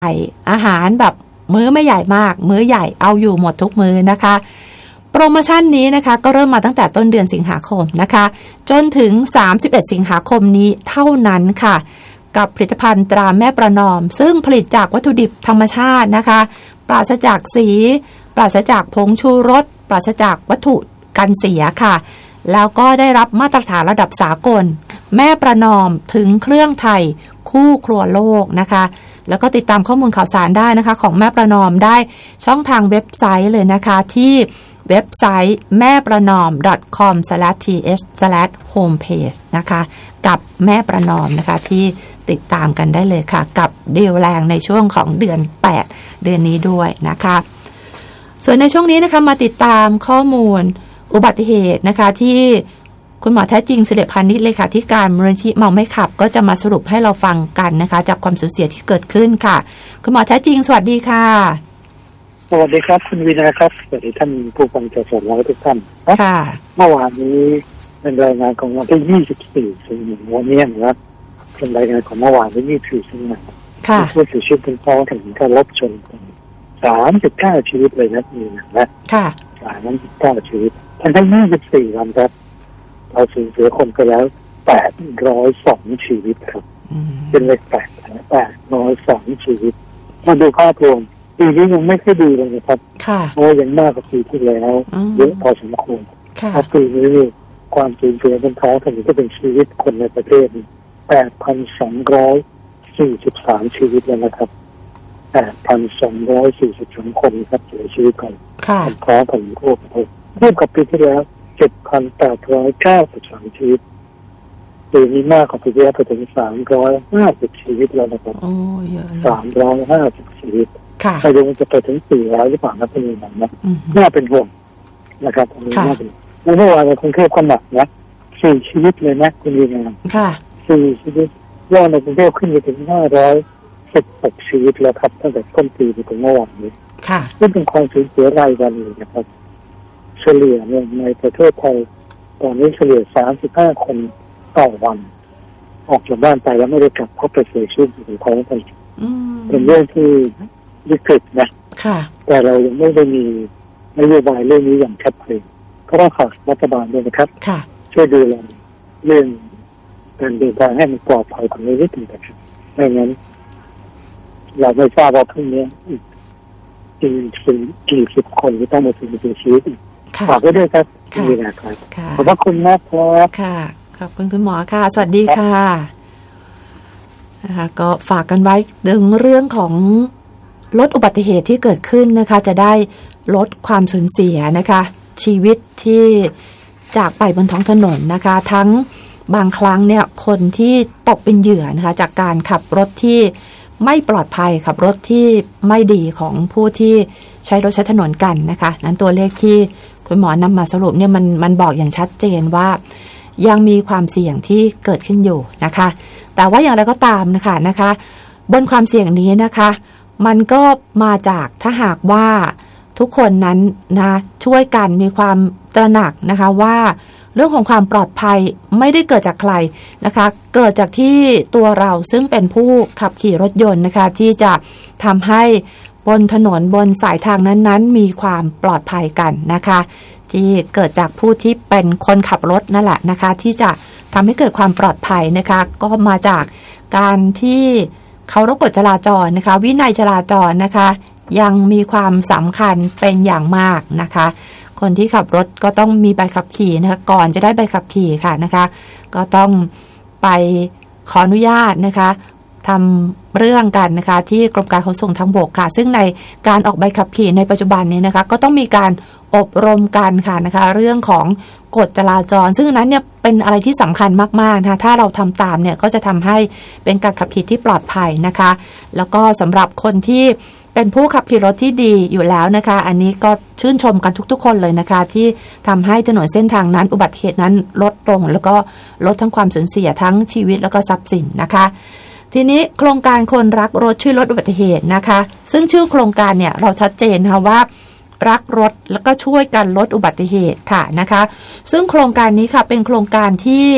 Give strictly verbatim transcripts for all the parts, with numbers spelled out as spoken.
อาหารแบบมื้อไม่ใหญ่มากมื้อใหญ่เอาอยู่หมดทุกมื้อนะคะโปรโมชั่นนี้นะคะก็เริ่มมาตั้งแต่ต้นเดือนสิงหาคมนะคะจนถึงสามสิบเอ็ดสิงหาคมนี้เท่านั้นค่ะกับผลิตภัณฑ์ตราแม่ประนอมซึ่งผลิตจากวัตถุดิบธรรมชาตินะคะปราศจากสีปราศจากผงชูรสปราศจากวัตถุกันเสียค่ะแล้วก็ได้รับมาตรฐานระดับสากลแม่ประนอมถึงเครื่องไทยคู่ครัวโลกนะคะแล้วก็ติดตามข้อมูลข่าวสารได้นะคะของแม่ประนอมได้ช่องทางเว็บไซต์เลยนะคะที่เว็บไซต์แม่ประนอม .com สแลช ที เอช สแลช โฮมเพจ นะคะกับแม่ประนอมนะคะที่ติดตามกันได้เลยค่ะกับดีลแรงในช่วงของเดือนแปดเดือนนี้ด้วยนะคะส่วนในช่วงนี้นะคะมาติดตามข้อมูลอุบัติเหตุนะคะที่คุณหมอแท้จริงศิริพานิชเลยค่ะที่การมูลนิธิเมาไม่ขับก็จะมาสรุปให้เราฟังกันนะคะจากความสูญเสียที่เกิดขึ้นค่ะคุณหมอแท้จริงสวัสดีค่ะสวัสดีครับคุณวินาครับสวัสดีท่านผู้ฟังเจ้าสมและทุกท่านค่ะเมื่อวานนี้เป็นรายงานของวันที่ยี่สิบสี่สิงหาคมวันนี้นะครับเป็นรายงานของเมื่อวานที่ยี่สิบสี่สิงหาคมค่ะผู้เสียชีวิตเป็นท้องถึงการรถชนสามสิบเก้าชีวิตเลยนะนี่นะค่ะสามสิบเก้าชีวิตทั้งทั้งยี่สิบสี่วันครับเราสูญเสียคนไปแล้วแปดร้อยสองชีวิตครับเป็นเลขแปดแปดร้อยสองชีวิตมาดูภาพรวมปีนี้ยังไม่ค่อยดีเลยนะครับเพราะยังมากกว่าปีที่แล้วเยอะพอสมควรเพราะปีนี้ความสูญเสียบนท้องถนนก็เป็นชีวิตคนในประเทศ แปดพันสองร้อยสี่สิบสาม ชีวิตแล้วนะครับ แปดพันสองร้อยสี่สิบสอง คนครับเสียชีวิตกันบนท้องถนนทั่วประเทศเทียบกับปีที่แล้ว เจ็ดพันแปดร้อยเก้าสิบสาม ชีวิตปีนี้มากกว่าปีที่แล้วไปถึงสามร้อยห้าสิบชีวิตแล้วนะครับโอ้เยอะสามร้อยห้าสิบชีวิตถ้ายังจะไปถึงสี่ร้อยหรือเปล่านะเป็นยังไงนะน่าเป็นห่วงนะครับตรงนี้น่าเป็นเมื่อวานในกรุงเทพก็หนักนะสี่ชีวิตเลยนะคุณวีนาสี่ชีวิตยอดในกรุงเทพขึ้นไปถึงห้าร้อยสิบหกชีวิตแล้วครับตั้งแต่ต้นปีไปถึงเมื่อวานนี้ซึ่งเป็นความสูญเสียรายวันเลยนะครับเฉลี่ยเนี่ยในประเทศไทยตอนนี้เฉลี่ยสามสิบห้าคนต่อวันออกจากบ้านไปแล้วไม่ได้กลับเพราะไปเสียชีวิตอยู่ในท้องไปเป็นเรื่องที่วิกฤตนะแต่เรายังไม่ได้มีนโยบายเรื่องนี้อย่างชัดเจนก็ต้องขอรัฐบาลด้วยนะครับช่วยดูแลเรื่องการเดินทางให้มันปลอดภัยของนิดหนึ่งนะครับไม่งั้นเราไม่ทราบว่าพรุ่งนี้กี่สิบกี่สิบคนที่ต้องมาสูญเสียชีวิตฝากไว้ด้วยครับที่นี่นะครับขอบคุณมากครับค่ะขอบคุณคุณหมอค่ะสวัสดีค่ะนะคะก็ฝากกันไว้ดึงเรื่องของลดอุบัติเหตุที่เกิดขึ้นนะคะจะได้ลดความสูญเสียนะคะชีวิตที่จากไปบนท้องถนนนะคะทั้งบางครั้งเนี่ยคนที่ตกเป็นเหยื่อนะคะจากการขับรถที่ไม่ปลอดภัยขับรถที่ไม่ดีของผู้ที่ใช้รถใช้ถนนกันนะคะนั้นตัวเลขที่คุณหมอนำมาสรุปเนี่ยมันมันบอกอย่างชัดเจนว่ายังมีความเสี่ยงที่เกิดขึ้นอยู่นะคะแต่ว่าอย่างไรก็ตามนะคะนะคะบนความเสี่ยงนี้นะคะมันก็มาจากถ้าหากว่าทุกคนนั้นนะช่วยกันมีความตระหนักนะคะว่าเรื่องของความปลอดภัยไม่ได้เกิดจากใครนะคะเกิดจากที่ตัวเราซึ่งเป็นผู้ขับขี่รถยนต์นะคะที่จะทำให้บนถนนบนสายทางนั้นๆมีความปลอดภัยกันนะคะที่เกิดจากผู้ที่เป็นคนขับรถนั่นแหละนะคะที่จะทำให้เกิดความปลอดภัยนะคะก็มาจากการที่เคารพกฎจราจรนะคะวินัยจราจรนะคะยังมีความสำคัญเป็นอย่างมากนะคะคนที่ขับรถก็ต้องมีใบขับขี่นะคะก่อนจะได้ใบขับขี่ค่ะนะคะก็ต้องไปขออนุญาตนะคะทำเรื่องกันนะคะที่กรมการขนส่งทางบกค่ะซึ่งในการออกใบขับขี่ในปัจจุบันนี้นะคะก็ต้องมีการอบรมกันค่ะนะคะเรื่องของกฎจราจรซึ่งนั้นเนี่ยเป็นอะไรที่สำคัญมากๆนะคะถ้าเราทำตามเนี่ยก็จะทำให้เป็นการขับขี่ที่ปลอดภัยนะคะแล้วก็สำหรับคนที่เป็นผู้ขับขี่รถที่ดีอยู่แล้วนะคะอันนี้ก็ชื่นชมกันทุกๆคนเลยนะคะที่ทำให้ถนนเส้นทางนั้นอุบัติเหตุนั้นลดลงแล้วก็ลดทั้งความสูญเสียทั้งชีวิตแล้วก็ทรัพย์สินนะคะทีนี้โครงการคนรักรถช่วยลดอุบัติเหตุนะคะซึ่งชื่อโครงการเนี่ยเราชัดเจนนะคะว่ารักรถแล้วก็ช่วยกันลดอุบัติเหตุค่ะนะคะซึ่งโครงการนี้ค่ะเป็นโครงการที่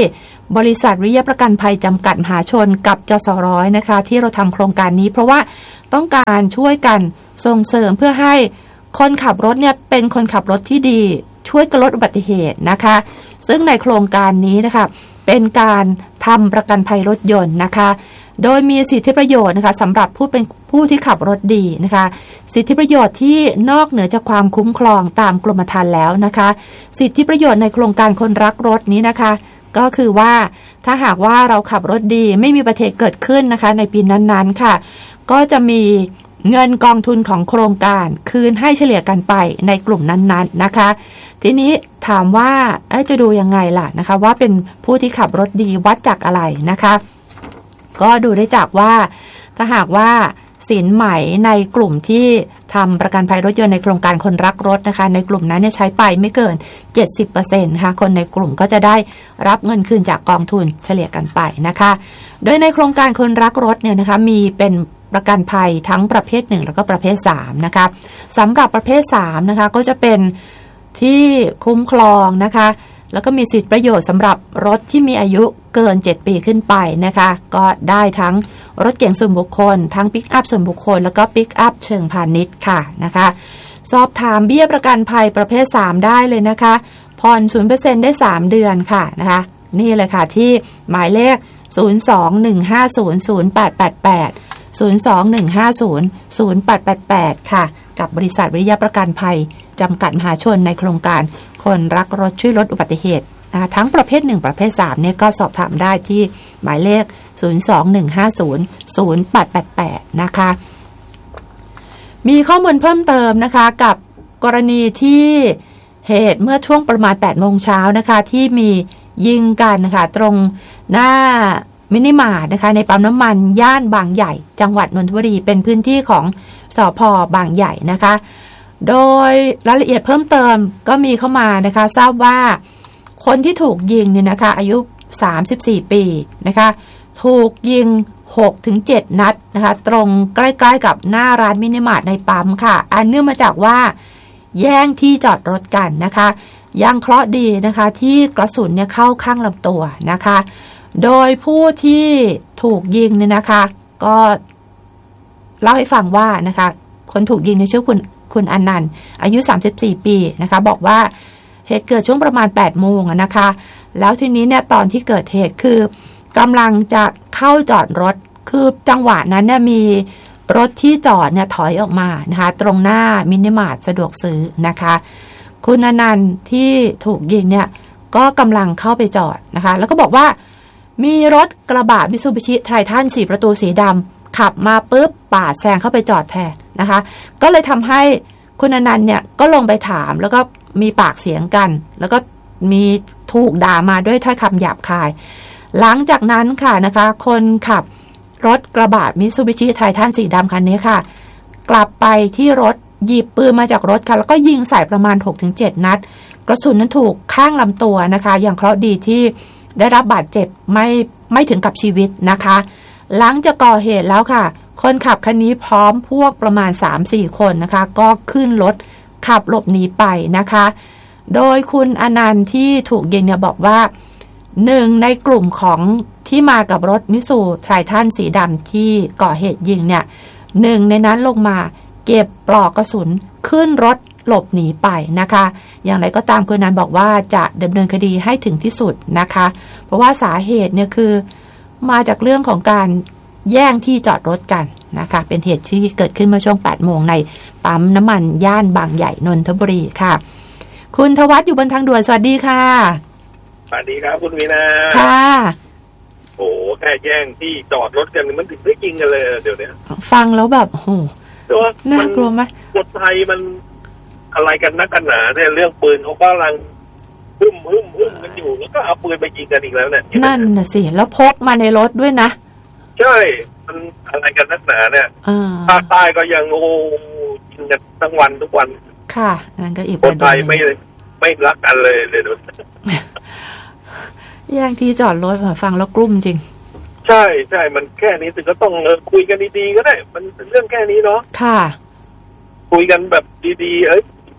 บริษัทวิริยะประกันภัยจำกัดมหาชนกับจสร้อยนะคะที่เราทำโครงการนี้เพราะว่าต้องการช่วยกันส่งเสริมเพื่อให้คนขับรถเนี่ยเป็นคนขับรถที่ดีช่วยลดอุบัติเหตุนะคะซึ่งในโครงการนี้นะคะเป็นการทำประกันภัยรถยนต์นะคะโดยมีสิทธิประโยชน์นะคะสำหรับผู้เป็นผู้ที่ขับรถดีนะคะสิทธิประโยชน์ที่นอกเหนือจากความคุ้มครองตามกรมธรรม์แล้วนะคะสิทธิประโยชน์ในโครงการคนรักรถนี้นะคะก็คือว่าถ้าหากว่าเราขับรถดีไม่มีอุบัติเหตุเกิดขึ้นนะคะในปีนั้นๆค่ะก็จะมีเงินกองทุนของโครงการคืนให้เฉลี่ยกันไปในกลุ่มนั้นๆนะคะทีนี้ถามว่าจะดูยังไงล่ะนะคะว่าเป็นผู้ที่ขับรถดีวัดจากอะไรนะคะก็ดูได้จากว่าถ้าหากว่าสินไหมในกลุ่มที่ทำประกันภัยรถยนต์ในโครงการคนรักรถนะคะในกลุ่มนั้นเนี่ยใช้ไปไม่เกิน เจ็ดสิบเปอร์เซ็นต์ นะคะคนในกลุ่มก็จะได้รับเงินคืนจากกองทุนเฉลี่ยกันไปนะคะโดยในโครงการคนรักรถเนี่ยนะคะมีเป็นประกันภัยทั้งประเภทหนึ่งแล้วก็ประเภทสามนะคะสำหรับประเภทสามนะคะก็จะเป็นที่คุ้มครองนะคะแล้วก็มีสิทธิประโยชน์สำหรับรถที่มีอายุเกินเจ็ดปีขึ้นไปนะคะก็ได้ทั้งรถเก๋งส่วนบุคคลทั้งปิกอัพส่วนบุคคลแล้วก็ปิกอัพเชิงพาณิชย์ค่ะนะคะสอบถามเบี้ยประกันภัยประเภทสามได้เลยนะคะผ่อน ศูนย์เปอร์เซ็นต์ ได้สามเดือนค่ะนะคะนี่เลยค่ะที่หมายเลขศูนย์ สอง หนึ่ง ห้า ศูนย์ ศูนย์ แปด แปด แปด ศูนย์ สอง หนึ่ง ห้า ศูนย์ ศูนย์ แปด แปด แปดค่ะกับบริษัทวิริยะประกันภัยจำกัดมหาชนในโครงการคนรักรถช่วยลดอุบัติเหตุนะคะทั้งประเภทหนึ่งประเภทสามเนี่ยก็สอบถามได้ที่หมายเลขศูนย์ สอง หนึ่ง ห้า ศูนย์ ศูนย์ แปด แปด แปดนะคะมีข้อมูลเพิ่มเติมนะคะกับกรณีที่เหตุเมื่อช่วงประมาณแปดโมงเช้านะคะที่มียิงกันนะคะตรงหน้ามินิมาร์ทนะคะในปั๊มน้ำมันย่านบางใหญ่จังหวัดนนทบุรีเป็นพื้นที่ของสภ.บางใหญ่นะคะโดยรายละเอียดเพิ่มเติมก็มีเข้ามานะคะทราบว่าคนที่ถูกยิงเนี่ยนะคะอายุสามสิบสี่ปีนะคะถูกยิง หกถึงเจ็ด นัดนะคะตรงใกล้ๆกับหน้าร้านมินิมาร์ทในปั๊มค่ะอันเนื่องมาจากว่าแย่งที่จอดรถกันนะคะยังเคราะห์ดีนะคะที่กระสุนเนี่ยเข้าข้างลำตัวนะคะโดยผู้ที่ถูกยิงเนี่ยนะคะก็เล่าให้ฟังว่านะคะคนถูกยิงในชื่อคุณคุณอนันต์อายุสามสิบสี่ปีนะคะบอกว่าเหตุเกิดช่วงประมาณแปดโมงนะคะแล้วทีนี้เนี่ยตอนที่เกิดเหตุคือกำลังจะเข้าจอดรถคือจังหวะนั้นเนี่ยมีรถที่จอดเนี่ยถอยออกมานะคะตรงหน้ามินิมาร์ทสะดวกซื้อนะคะคุณอนันต์ที่ถูกยิงเนี่ยก็กำลังเข้าไปจอดนะคะแล้วก็บอกว่ามีรถกระบะมิตซูบิชิไททันสี่ประตูสีดำขับมาปุ๊บปาดแซงเข้าไปจอดแทนนะคะก็เลยทำให้คุณอนันต์เนี่ยก็ลงไปถามแล้วก็มีปากเสียงกันแล้วก็มีถูกด่ามาด้วยถ้อยคำหยาบคายหลังจากนั้นค่ะนะคะคนขับรถกระบะมิตซูบิชิไททันสีดำคันนี้ค่ะกลับไปที่รถหยิบปืนมาจากรถค่ะแล้วก็ยิงใส่ประมาณ หกถึงเจ็ด นัดกระสุนนั้นถูกข้างลำตัวนะคะอย่างเคราะห์ดีที่ได้รับบาดเจ็บไม่ไม่ถึงกับชีวิตนะคะหลังจากก่อเหตุแล้วค่ะคนขับคันนี้พร้อมพวกประมาณ สามสี่ คนนะคะก็ขึ้นรถขับหลบหนีไปนะคะโดยคุณอนันต์ที่ถูกยิงเนี่ยบอกว่าหนึ่งในกลุ่มของที่มากับรถมิตซูไททันสีดำที่ก่อเหตุยิงเนี่ยหนึ่งในนั้นลงมาเก็บปลอกกระสุนขึ้นรถหลบหนีไปนะคะอย่างไรก็ตามคุณอนันต์บอกว่าจะดำเนินคดีให้ถึงที่สุดนะคะเพราะว่าสาเหตุเนี่ยคือมาจากเรื่องของการแย่งที่จอดรถกันนะคะเป็นเหตุที่เกิดขึ้นเมื่อช่วงแปดโมงในปั๊มน้ำมันย่านบางใหญ่นนทบุรีค่ะคุณทวัฒน์อยู่บนทางด่วนสวัสดีค่ะสวัสดีครับคุณวีนาค่ะโอ้แค่แย่งที่จอดรถกันมันถึงได้ยิงกันเลยเดี๋ยวนี้ฟังแล้วแบบโหน่ากลัวไหมกฎไทยมันอะไรกันนักกันหนาเนี่ยเรื่องปืนเขาก็กำลังฮึ่มฮึ่มฮึ่มกันอยู่แล้วก็เอาปืนไปยิงกันอีกแล้วเนี่ยนั่นน่ะสิแล้วพกมาในรถด้วยนะใช่มันอะไรกันนักหนาเนี่ยภาคใต้ก็ยังโอ้ยิงกันทั้งวันทุกวันค่ะนั่นก็อีกคนไทยไม่ไม่รักกันเลยเลยดูแย่งที่จอดรถฟังแล้วกลุ้มจริงใช่ใช่มันแค่นี้ถึงก็ต้องคุยกันดีๆก็ได้มันเป็นเรื่องแค่นี้เนาะค่ะคุยกันแบบดีๆเอ้ยค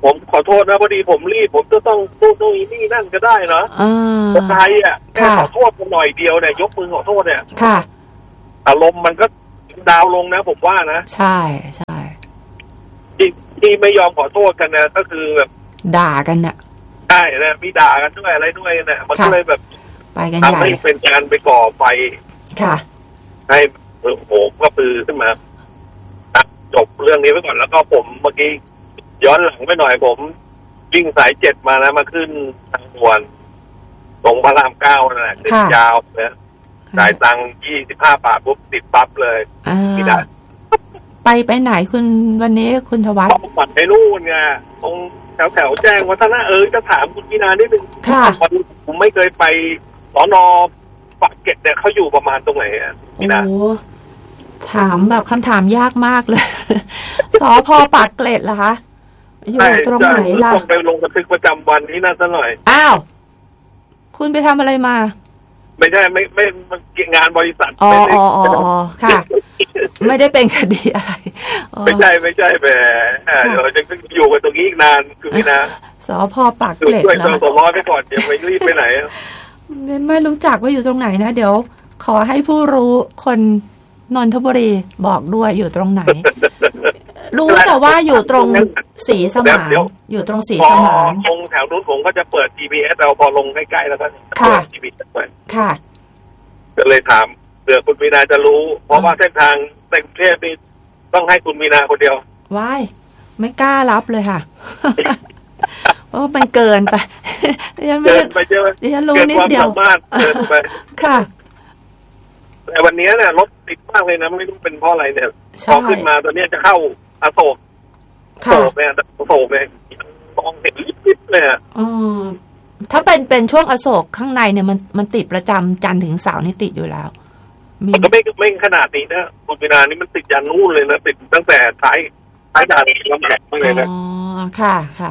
ผมขอโทษนะพอดีผมรีบผมจะต้องตู้ตู้นี่นั่นก็ได้เนาะคนไทยอ่ะแค่ขอโทษกันหน่อยเดียวเนี่ยยกมือขอโทษเนี่ยค่ะอารมณ์มันก็ดาวลงนะผมว่านะใช่ใช่ที่ที่ไม่ยอมขอโทษกันนะก็คือแบบด่ากันเนี่ยใช่นะมีด่ากันด้วยอะไรด้วยเนี่ยมันก็เลยแบบไปกันใหญ่ทำให้เป็นการไปก่อไฟค่ะให้โหมก็ปือขึ้นมาจบเรื่องนี้ไปก่อนแล้วก็ผมเมื่อกี้ย้อนหลังไปหน่อยผมวิ่งสายเจ็ดมานะมาขึ้นทางด่วนตรงพระรามเก้านั่นแหละขึ้นยาวเนี่ยจ่ายตังค์ยี่สิบห้าบาทปุ๊บติดปั๊บเลยไม่ได้ไปไปไหนคุณวันนี้คุณธวัชปัดไปนู่นไงตรงแถวแถวแจ้งวัฒนะเออจะถามคุณพีนานิดนึงค่ะผมไม่เคยไปสน.ปากเกร็ดเนี่ยเขาอยู่ประมาณตรงไหนอ่ะพีนาถามแบบคำถามยากมากเลย สพ.ปากเกร็ดเหรอคะอยู่ตรงไหนล่ะต้องไปลงบันทึกประจำวันที่นั่นซะหน่อยอ้าวคุณไปทำอะไรมาไม่ใช่ไม่ไม่มันงานบริษัทอ๋ออ๋ออ๋อค่ะไม่ได้เป็นคดีอะไรไม่ใช่ไม่ใช่แหมเราจะอยู่กันตรงนี้อีกนานคือพี่นะสพ.ปากเกร็ดช่วยตัวร้อยไปก่อนเดี๋ยวไม่รีบไปไหนไม่รู้จักว่าอยู่ตรงไหนนะเดี๋ยวขอให้ผู้รู้คนนนทบุรีบอกด้วยอยู่ตรงไหนรู้แต่ว่าอยู่ตรงศรีสมานอยู่ตรงศรีสมานตรงแถวนู้นผมก็จะเปิด จี พี เอส เราพอลงใกล้ๆแล้วก็เปิด จี พี เอส ไปค่ะก็เลยถามเผื่อคุณมีนาจะรู้เพราะว่าเส้นทางในกรุงเทพนี่ต้องให้คุณมีนาคนเดียวว้ายไม่กล้ารับเลยค่ะเพราะมันเกินไปดิฉันไม่ดิฉันรู้นิดเดียวค่ะแต่วันนี้เนี่ยรถติดมากเลยนะไม่รู้เป็นเพราะอะไรเนี่ยพอขึ้นมาตอนนี้จะเข้าอโศกโศกเนี่ยอโศกเนี่ยมองเห็นลิบๆเลยอ่ะถ้าเป็นเป็นช่วงอโศกข้างในเนี่ยมันมันติดประจำจันทร์ถึงเสาร์นี่ติดอยู่แล้วมันก็ไม่ไม่ขนาดนี้นะคุณพินานี่มันติดยันนู่นเลยนะติดตั้งแต่ท้ายท้ายด่านลำบากเลยนะอ๋อค่ะค่ะ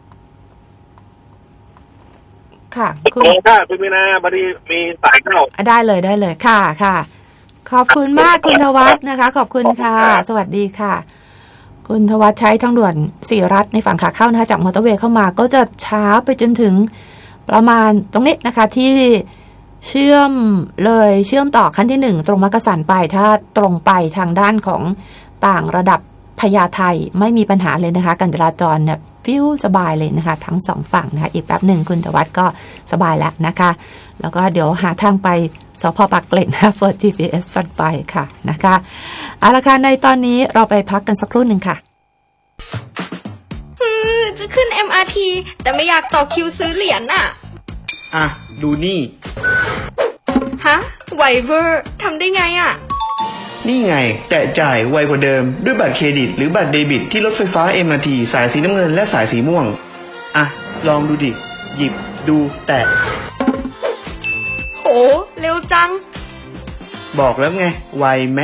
ค่ะคุณค่ะคุณพินาพอดีมีสายเข้าได้เลยได้เลยค่ะค่ะขอบคุณมากคุณธวัชนะคะขอบคุณค่ะสวัสดีค่ะคุณธวัชใช้ทางด่วนสี่รัฐในฝั่งขาเข้านะคะจากมอเตอร์เวย์เข้ามาก็จะช้าไปจนถึงประมาณตรงนี้นะคะที่เชื่อมเลยเชื่อมต่อขั้นที่หนึ่งตรงมักกะสันไปถ้าตรงไปทางด้านของต่างระดับพญาไทไม่มีปัญหาเลยนะคะการจราจรเนี่ยฟิวสบายเลยนะคะทั้งสองฝั่งนะคะอีกแป๊บหนึ่งคุณธวัชก็สบายแล้วนะคะแล้วก็เดี๋ยวหาทางไปสพ.ปากเกร็ดนะเปิด จี พี เอส ฟันไปค่ะนะคะเอาละค่ะในตอนนี้เราไปพักกันสักครู่หนึ่งค่ะจะขึ้น เอ็ม อาร์ ที แต่ไม่อยากต่อคิวซื้อเหรียญน่ะอ่ะดูนี่ฮะไวเวอร์ทำได้ไงอ่ะนี่ไงแตะจ่ายไวกว่าเดิมด้วยบัตรเครดิตหรือบัตรเดบิตที่รถไฟฟ้า เอ็ม อาร์ ที สายสีน้ำเงินและสายสีม่วงอ่ะลองดูดิหยิบดูแตะโหเร็วจังบอกแล้วไงไวไหม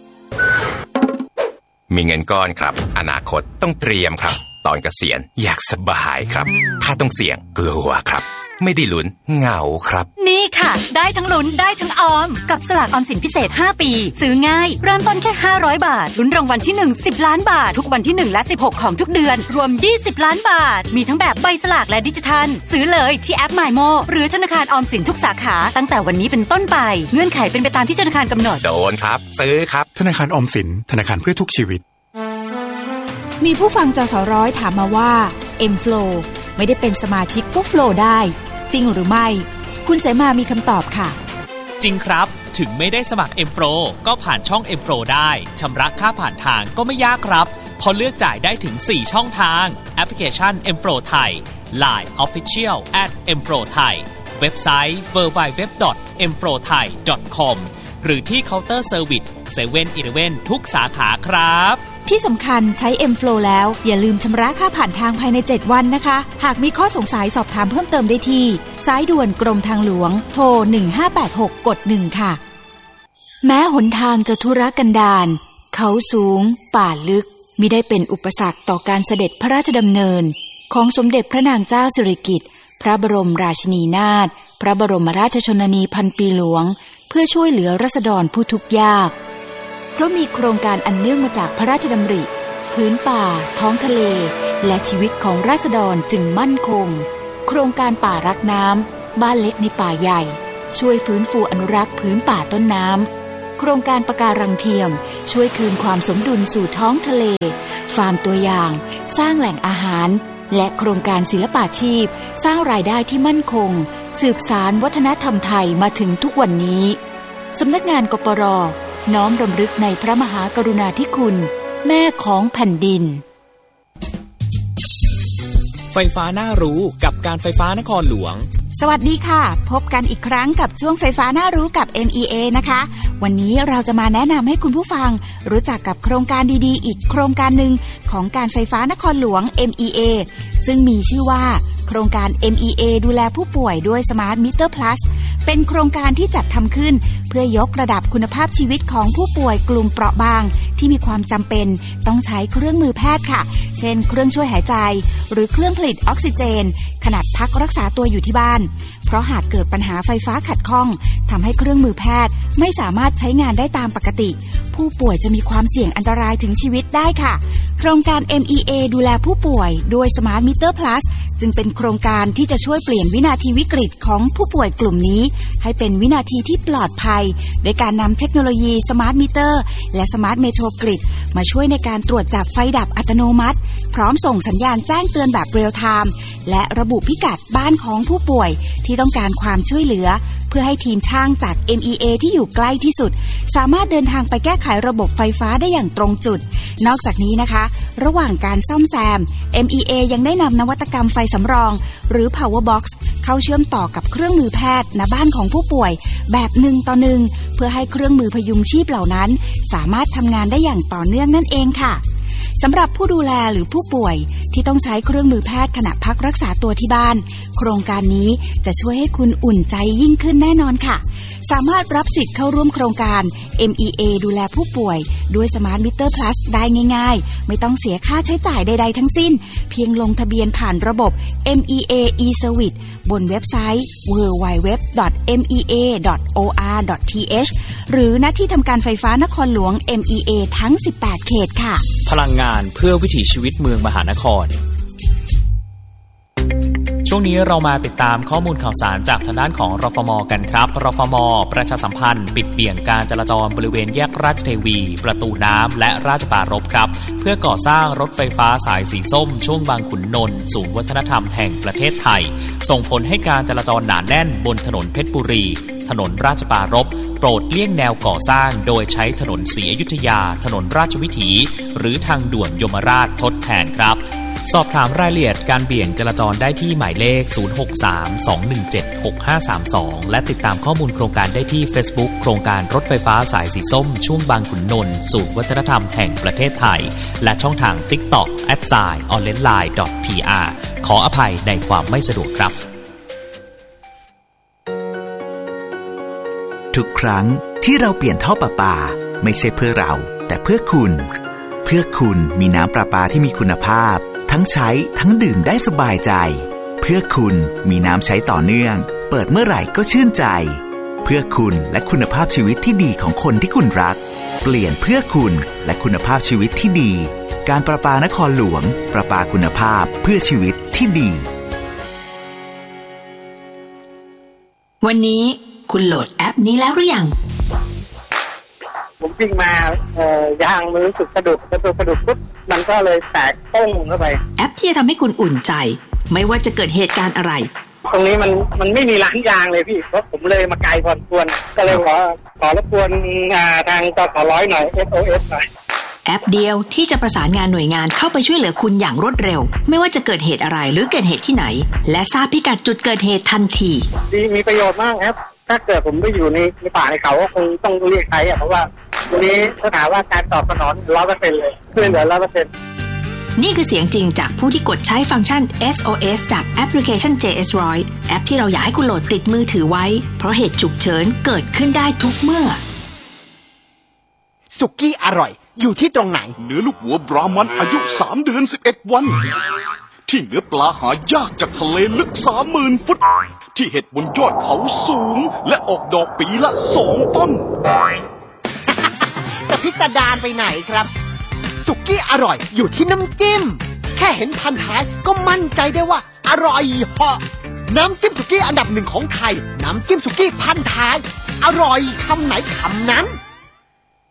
มีเงินก้อนครับอนาคตต้องเตรียมครับตอนเกษียณอยากสบายครับถ้าต้องเสี่ยงกลัวครับไม่ได้ลุ้นเหงาครับนี่ค่ะได้ทั้งลุ้นได้ทั้งออมกับสลากออมสินพิเศษห้าปีซื้อง่ายเริ่มต้นแค่ห้าร้อยบาทลุ้นรางวัลที่หนึ่ง สิบล้านบาททุกวันที่หนึ่งและสิบหกของทุกเดือนรวมยี่สิบล้านบาทมีทั้งแบบใบสลากและดิจิทัลซื้อเลยที่แอป มายโม หรือธนาคารออมสินทุกสาขาตั้งแต่วันนี้เป็นต้นไปเงื่อนไขเป็นไปตามที่ธนาคารกำหนดโดนครับซื้อครับธนาคารออมสินธนาคารเพื่อทุกชีวิตมีผู้ฟังจสร้อยถามมาว่า M Flow ไม่ได้เป็นสมาชิกก็ Flow ได้จริงหรือไม่คุณเสมามีคำตอบค่ะจริงครับถึงไม่ได้สมัคร M Flow ก็ผ่านช่อง M Flow ได้ชำระค่าผ่านทางก็ไม่ยากครับพอเลือกจ่ายได้ถึงสี่ช่องทางแอปพลิเคชัน M Flow ไทย ไลน์ Official แอท เอ็ม โฟลว์ ไทย เว็บไซต์ ดับเบิลยู ดับเบิลยู ดับเบิลยู ดอท เอ็ม โฟลว์ ไทย ดอท คอม หรือที่เคาน์เตอร์เซอร์วิส เซเว่น อีเลฟเว่น ทุกสาขาครับที่สำคัญใช้ M Flow แล้วอย่าลืมชำระค่าผ่านทางภายในเจ็ดวันนะคะหากมีข้อสงสัยสอบถามเพิ่มเติมได้ที่สายด่วนกรมทางหลวงโทรหนึ่งห้าแปดหกกดหนึ่งค่ะแม้หนทางจะทุรกันดารเขาสูงป่าลึกมิได้เป็นอุปสรรคต่อการเสด็จพระราชดำเนินของสมเด็จพระนางเจ้าสิริกิติ์พระบรมราชินีนาถพระบรมราชชนนีพันปีหลวงเพื่อช่วยเหลือราษฎรผู้ทุกข์ยากเพราะมีโครงการอันเนื่องมาจากพระราชดำริพื้นป่าท้องทะเลและชีวิตของราษฎรจึงมั่นคงโครงการป่ารักน้ำบ้านเล็กในป่าใหญ่ช่วยฟื้นฟูอนุรักษ์พื้นป่าต้นน้ำโครงการปะการังเทียมช่วยคืนความสมดุลสู่ท้องทะเลฟาร์มตัวอย่างสร้างแหล่งอาหารและโครงการศิลปาชีพสร้างรายได้ที่มั่นคงสืบสานวัฒนธรรมไทยมาถึงทุกวันนี้สำนักงานกปร.น้อมรำลึกในพระมหากรุณาธิคุณแม่ของแผ่นดินไฟฟ้าน่ารู้กับการไฟฟ้านครหลวงสวัสดีค่ะพบกันอีกครั้งกับช่วงไฟฟ้าน่ารู้กับ เอ็ม อี เอ นะคะวันนี้เราจะมาแนะนำให้คุณผู้ฟังรู้จักกับโครงการดีๆอีกโครงการหนึ่งของการไฟฟ้านครหลวง เอ็ม อี เอ ซึ่งมีชื่อว่าโครงการ เอ็ม อี เอ ดูแลผู้ป่วยด้วย Smart Meter Plus เป็นโครงการที่จัดทำขึ้นเพื่อยกระดับคุณภาพชีวิตของผู้ป่วยกลุ่มเปราะบางที่มีความจำเป็นต้องใช้เครื่องมือแพทย์ค่ะเช่นเครื่องช่วยหายใจหรือเครื่องผลิตออกซิเจนขณะพักรักษาตัวอยู่ที่บ้านเพราะหากเกิดปัญหาไฟฟ้าขัดข้องทำให้เครื่องมือแพทย์ไม่สามารถใช้งานได้ตามปกติผู้ป่วยจะมีความเสี่ยงอันตรายถึงชีวิตได้ค่ะโครงการ เอ็ม อี เอ ดูแลผู้ป่วยโดย Smart Meter Plus จึงเป็นโครงการที่จะช่วยเปลี่ยนวินาทีวิกฤตของผู้ป่วยกลุ่มนี้ให้เป็นวินาทีที่ปลอดภัยโดยการนำเทคโนโลยี Smart Meter และ Smart Metro Grid มาช่วยในการตรวจจับไฟดับอัตโนมัติพร้อมส่งสัญญาณแจ้งเตือนแบบเรียลไทม์และระบุพิกัดบ้านของผู้ป่วยที่ต้องการความช่วยเหลือเพื่อให้ทีมช่างจาก เอ็ม อี เอ ที่อยู่ใกล้ที่สุดสามารถเดินทางไปแก้ไขระบบไฟฟ้าได้อย่างตรงจุดนอกจากนี้นะคะระหว่างการซ่อมแซม เอ็ม อี เอ ยังได้นำนวัตกรรมไฟสำรองหรือ Power Box เข้าเชื่อมต่อกับเครื่องมือแพทย์ณบ้านของผู้ป่วยแบบหนึ่งต่อหนึ่งเพื่อให้เครื่องมือพยุงชีพเหล่านั้นสามารถทำงานได้อย่างต่อเนื่องนั่นเองค่ะสำหรับผู้ดูแลหรือผู้ป่วยที่ต้องใช้เครื่องมือแพทย์ขณะพักรักษาตัวที่บ้านโครงการนี้จะช่วยให้คุณอุ่นใจยิ่งขึ้นแน่นอนค่ะสามารถรับสิทธิ์เข้าร่วมโครงการ เอ็ม อี เอ ดูแลผู้ป่วยด้วย Smart Meter Plus ได้ง่ายๆไม่ต้องเสียค่าใช้จ่ายใดๆทั้งสิ้นเพียงลงทะเบียนผ่านระบบ เอ็ม อี เอ e-Service บนเว็บไซต์ ดับเบิลยู ดับเบิลยู ดับเบิลยู ดอท เอ็ม อี เอ ดอท โอ อาร์ ดอท ที เอช หรือณที่ทำการไฟฟ้านครหลวง เอ็ม อี เอ ทั้งสิบแปดเขตค่ะพลังงานเพื่อวิถีชีวิตเมืองมหานครช่วงนี้เรามาติดตามข้อมูลข่าวสารจากทางด้านของรฟม.กันครับรฟม.ประชาสัมพันธ์ปิดเบี่ยงการจราจรบริเวณแยกราชเทวีประตูน้ำและราชปรารภครับเพื่อก่อสร้างรถไฟฟ้าสายสีส้มช่วงบางขุนนนท์ศูนย์วัฒนธรรมแห่งประเทศไทยส่งผลให้การจราจรหนาแน่นบนถนนเพชรบุรีถนนราชปรารภโปรดเลี่ยงแนวก่อสร้างโดยใช้ถนนศรีอยุธยาถนนราชวิถีหรือทางด่วนยมราชทดแทนครับสอบถามรายละเอียดการเบี่ยงจราจรได้ที่หมายเลขศูนย์ หก สาม สอง หนึ่ง เจ็ด หก ห้า สาม สองและติดตามข้อมูลโครงการได้ที่ Facebook โครงการรถไฟฟ้าสายสีส้มช่วงบางขุนนนท์ศูนย์วัฒนธรรมแห่งประเทศไทยและช่องทาง TikTok แอท ไซน์ ออนไลน์ไลน์ ดอท พี อาร์ ขออภัยในความไม่สะดวกครับทุกครั้งที่เราเปลี่ยนท่อประปาไม่ใช่เพื่อเราแต่เพื่อคุณเพื่อคุณมีน้ำประปาที่มีคุณภาพทั้งใช้ทั้งดื่มได้สบายใจเพื่อคุณมีน้ำใช้ต่อเนื่องเปิดเมื่อไหร่ก็ชื่นใจเพื่อคุณและคุณภาพชีวิตที่ดีของคนที่คุณรักเปลี่ยนเพื่อคุณและคุณภาพชีวิตที่ดีการประปานครหลวงประปาคุณภาพเพื่อชีวิตที่ดีวันนี้คุณโหลดแอปนี้แล้วหรือยังผมวิ่งมาเอ่อยางมันรู้สึกกระดุกกระดุกกระดุกปุ๊บมันก็เลยแตกโป้งเข้าไปแอปที่จะทำให้คุณอุ่นใจไม่ว่าจะเกิดเหตุการณ์อะไรตรงนี้มันมันไม่มีร้านยางเลยพี่เพราะผมเลยมาไกลพอสมควรก็เลยขอขอรบกวนทางจสร้อยหน่อย เอส โอ เอส หน่อยแอปเดียวที่จะประสานงานหน่วยงานเข้าไปช่วยเหลือคุณอย่างรวดเร็วไม่ว่าจะเกิดเหตุอะไรหรือเกิดเหตุที่ไหนและทราบพิกัดจุดเกิดเหตุทันทีดีมีประโยชน์มากครับถ้าเกิดผมไม่อยู่ในในป่าในเขาก็คงต้องเรียกใช้อะเพราะว่าตรงนี้ถ้าถามว่าการตอบสนอง ร้อยเปอร์เซ็นต์ เลยช่วยเหลือ ร้อยเปอร์เซ็นต์นี่คือเสียงจริงจากผู้ที่กดใช้ฟังก์ชัน เอส โอ เอส จากแอปพลิเคชัน เจ เอส หนึ่งร้อย แอปที่เราอยากให้คุณโหลดติดมือถือไว้เพราะเหตุฉุกเฉินเกิดขึ้นได้ทุกเมื่อสุกี้อร่อยอยู่ที่ตรงไหนเนื้อลูกหัวบรามันอายุสามเดือนสิบเอ็ดวันที่เนื้อปลาหายากจากทะเลลึก สามหมื่น ฟุตที่เห็ดบนยอดเขาสูงและออกดอกปีละสองต้นจะพิสดารไปไหนครับสุกี้อร่อยอยู่ที่น้ำจิ้มแค่เห็นพันท้ายก็มั่นใจได้ว่าอร่อยเหาะน้ำจิ้มสุกี้อันดับหนึ่งของไทยน้ำจิ้มสุกี้พันท้ายอร่อยคำไหนคำนั้น